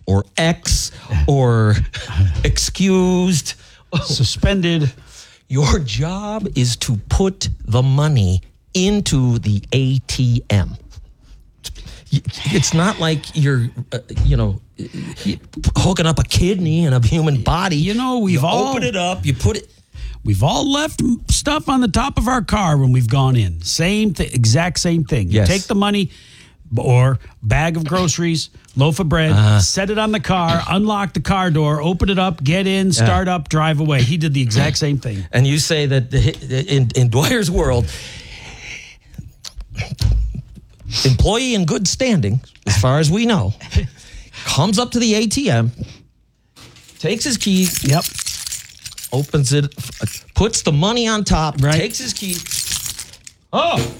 or X or excused, suspended. Your job is to put the money into the ATM. It's not like you're, hooking up a kidney in a human body. You know, we've all open it up, you put it. We've all left stuff on the top of our car when we've gone in. Same thing, exact same thing. You Yes. take the money or bag of groceries, loaf of bread, set it on the car, unlock the car door, open it up, get in, start up, drive away. He did the exact same thing. And you say that in Dwyer's world, employee in good standing, as far as we know, comes up to the ATM, takes his keys, opens it, puts the money on top, takes his keys. Oh,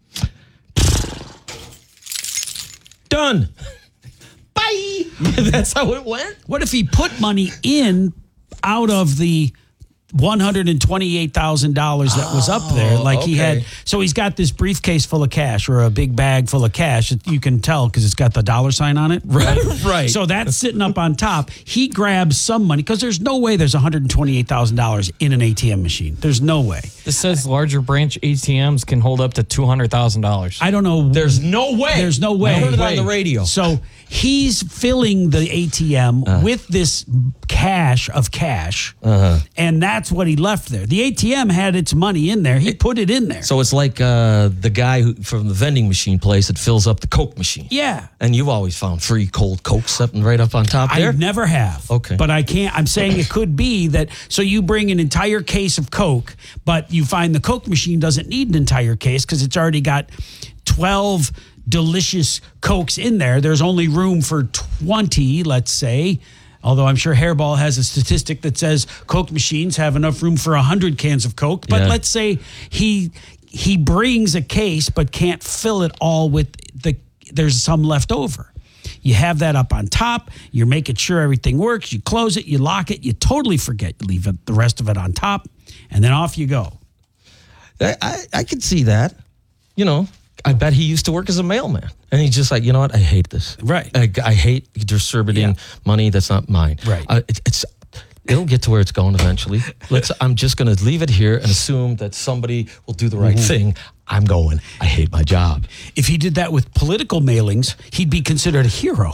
done. Bye. That's how it went. What if he put money in out of the $128,000 that was up there? Like he had, so he's got this briefcase full of cash or a big bag full of cash. You can tell because it's got the dollar sign on it. Right. So that's sitting up on top. He grabs some money because there's no way there's $128,000 in an ATM machine. There's no way. This says larger branch ATMs can hold up to $200,000. I don't know. There's no way. There's no way. I heard it on the radio. So he's filling the ATM with this cache of cash, and that's what he left there. The ATM had its money in there. He put it in there. So it's like the guy from the vending machine place that fills up the Coke machine. Yeah. And you've always found free cold Coke sitting right up on top there? I never have. Okay. But I can't. I'm saying it could be that. So you bring an entire case of Coke, but you find the Coke machine doesn't need an entire case because it's already got 12 delicious Cokes in there. There's only room for 20, let's say. Although I'm sure Hairball has a statistic that says Coke machines have enough room for 100 cans of Coke. But let's say he brings a case but can't fill it all with there's some left over. You have that up on top. You're making sure everything works. You close it. You lock it. You totally forget. You leave the rest of it on top. And then off you go. I could see that. You know, I bet he used to work as a mailman. And he's just like, you know what? I hate this. Right. I hate distributing money that's not mine. Right. It'll get to where it's going eventually. I'm just going to leave it here and assume that somebody will do the right thing. I'm going. I hate my job. If he did that with political mailings, he'd be considered a hero.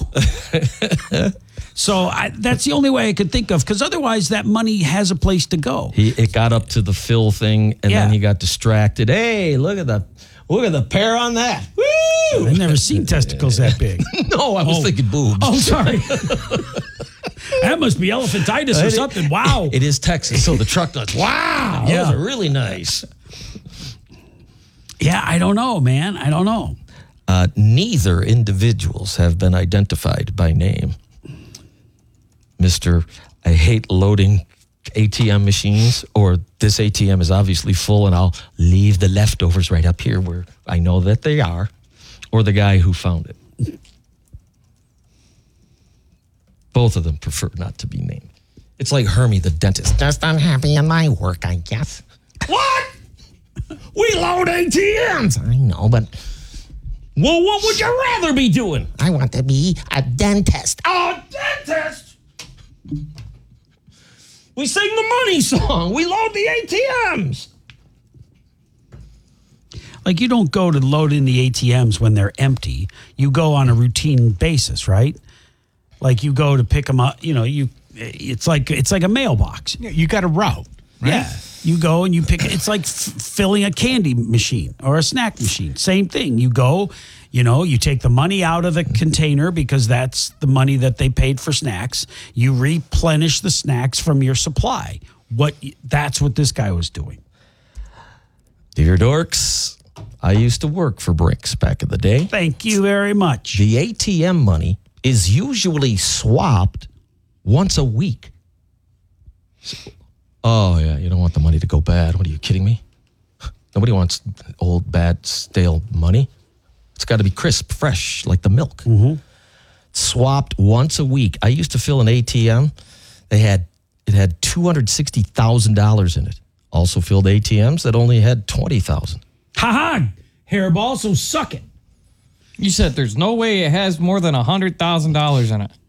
So that's the only way I could think of, because otherwise that money has a place to go. It got up to the fill thing, and then he got distracted. Hey, look at the pair on that. Woo! I've never seen testicles that big. No, I was thinking boobs. Oh, sorry. That must be elephantitis or something. Wow. It is Texas, so the truck does. Wow. Those are really nice. Yeah, I don't know, man. I don't know. Neither individuals have been identified by name. Mr. I hate loading ATM machines, or this ATM is obviously full and I'll leave the leftovers right up here where I know that they are, or the guy who found it. Both of them prefer not to be named. It's like Hermie the dentist. Just unhappy in my work, I guess. What? We load ATMs. I know, but... Well, what would you rather be doing? I want to be a dentist. A dentist? We sing the money song. We load the ATMs. Like, you don't go to load in the ATMs when they're empty. You go on a routine basis, right? Like, you go to pick them up. You know, it's like a mailbox. Yeah, you got a route, right? Yeah. You go and you pick. It's like filling a candy machine or a snack machine. Same thing. You go, you take the money out of the container because that's the money that they paid for snacks. You replenish the snacks from your supply. That's what this guy was doing. Dear dorks, I used to work for Brinks back in the day. Thank you very much. The ATM money is usually swapped once a week. Oh, yeah, you don't want the money to go bad. What, are you kidding me? Nobody wants old, bad, stale money. It's got to be crisp, fresh, like the milk. Mm-hmm. Swapped once a week. I used to fill an ATM. It had $260,000 in it. Also filled ATMs that only had $20,000. Ha-ha! Hairball, so suck it. You said there's no way it has more than $100,000 in it.